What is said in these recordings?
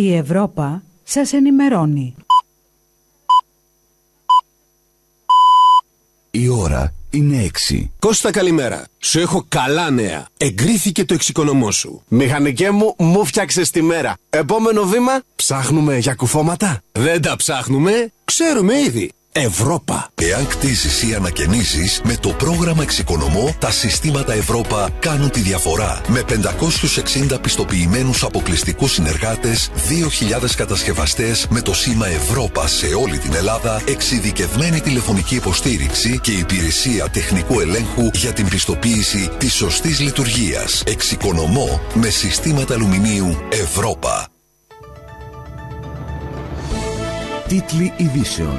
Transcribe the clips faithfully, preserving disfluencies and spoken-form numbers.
Η Ευρώπα σας ενημερώνει. Η ώρα είναι έξι. Κώστα, καλημέρα. Σου έχω καλά νέα. Εγκρίθηκε το εξοικονομώ σου. Μηχανικέ μου, μου φτιάξες τη μέρα. Επόμενο βήμα, ψάχνουμε για κουφώματα. Δεν τα ψάχνουμε, ξέρουμε ήδη. Ευρώπα. Εάν κτίσεις ή ανακαινήσεις, με το πρόγραμμα Εξοικονομώ, τα συστήματα Ευρώπα κάνουν τη διαφορά. Με πεντακόσιους εξήντα πιστοποιημένους αποκλειστικούς συνεργάτες, δύο χιλιάδες κατασκευαστές με το σήμα Ευρώπα σε όλη την Ελλάδα, εξειδικευμένη τηλεφωνική υποστήριξη και υπηρεσία τεχνικού ελέγχου για την πιστοποίηση της σωστής λειτουργίας. Εξοικονομώ με συστήματα αλουμινίου Ευρώπα. Τίτλοι ειδήσεων.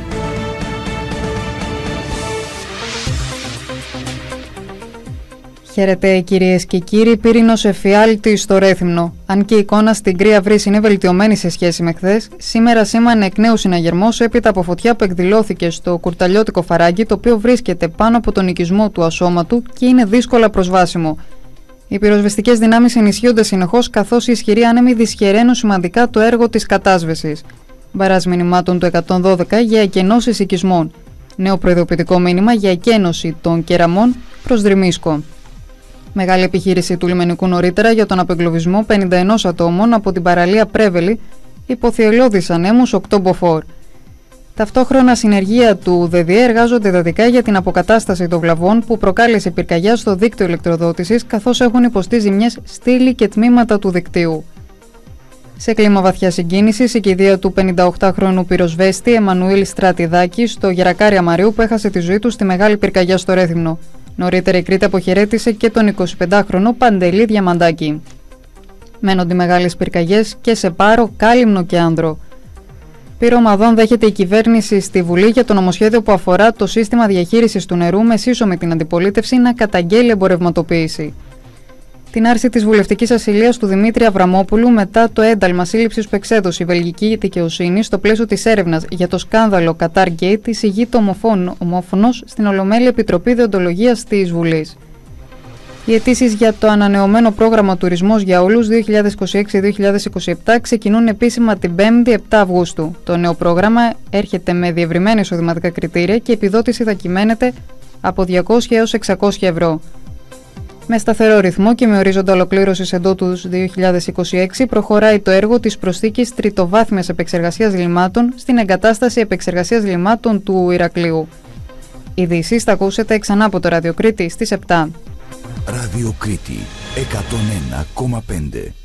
Χαίρετε κυρίες και κύριοι, πύρινος εφιάλτη στο Ρέθυμνο. Αν και η εικόνα στην Κρύα Βρύση είναι βελτιωμένη σε σχέση με χθες, σήμερα σήμανε εκ νέου συναγερμός έπειτα από φωτιά που εκδηλώθηκε στο κουρταλιώτικο Φαράγγι, το οποίο βρίσκεται πάνω από τον οικισμό του Ασώματου και είναι δύσκολα προσβάσιμο. Οι πυροσβεστικές δυνάμεις ενισχύονται συνεχώς, καθώς οι ισχυροί άνεμοι δυσχεραίνουν σημαντικά το έργο της κατάσβεσης. Μπαράζ μηνυμάτων του εκατόν δώδεκα για εκενώσεις οικισμών. Νέο προειδοποιητικό μήνυμα για εκένωση των κεραμών προς Δρυμίσκο. Μεγάλη επιχείρηση του λιμενικού νωρίτερα για τον απεγκλωβισμό πενήντα ένα ατόμων από την παραλία Πρέβελη υπό θυελλώδεις ανέμους οκτώ μποφόρ. Ταυτόχρονα συνεργεία του ΔΔΕ εργάζονται εντατικά για την αποκατάσταση των βλαβών που προκάλεσε πυρκαγιά στο δίκτυο ηλεκτροδότησης, καθώς έχουν υποστεί ζημιές στήλη και τμήματα του δικτύου. Σε κλίμα βαθιά συγκίνησης, η κηδεία του πενηνταοκτάχρονου πυροσβέστη Εμμανουήλ Στρατιδάκη στο Γερακάρια Μαριού που έχασε τη ζωή του στη μεγάλη πυρκαγιά στο Ρέθυμνο. Νωρίτερα η Κρήτη αποχαιρέτησε και τον εικοσιπεντάχρονο Παντελή Διαμαντάκη. Μένονται μεγάλες πυρκαγιές και σε Πάρο, Κάλυμνο και Άνδρο. Πυρομαδών δέχεται η κυβέρνηση στη Βουλή για το νομοσχέδιο που αφορά το σύστημα διαχείρισης του νερού με σύσσωμη την αντιπολίτευση να καταγγέλει εμπορευματοποίηση. Την άρση της βουλευτικής ασυλίας του Δημήτρη Αβραμόπουλου μετά το ένταλμα σύλληψης που εξέδωσε η βελγική δικαιοσύνη στο πλαίσιο της έρευνας για το σκάνδαλο Qatar Gate εισηγείται ομόφωνος στην Ολομέλεια Επιτροπή Δεοντολογίας της Βουλής. Οι αιτήσεις για το ανανεωμένο πρόγραμμα Τουρισμός για Όλους δύο χιλιάδες είκοσι έξι δύο χιλιάδες είκοσι επτά ξεκινούν επίσημα την πέμπτη επτά Αυγούστου. Το νέο πρόγραμμα έρχεται με διευρυμένα εισοδηματικά κριτήρια και η επιδότηση θα κυμαίνεται από διακόσια έως εξακόσια ευρώ. Με σταθερό ρυθμό και με ορίζοντα ολοκλήρωσης εντό του δύο χιλιάδες είκοσι έξι προχωράει το έργο της προσθήκης τριτοβάθμιας επεξεργασίας λιμάτων στην εγκατάσταση επεξεργασίας λιμάτων του Ηρακλείου. Ειδήσεις θα ακούσετε ξανά από το Ραδιοκρίτη στις επτά. Ραδιοκρίτη εκατόν ένα κόμμα πέντε.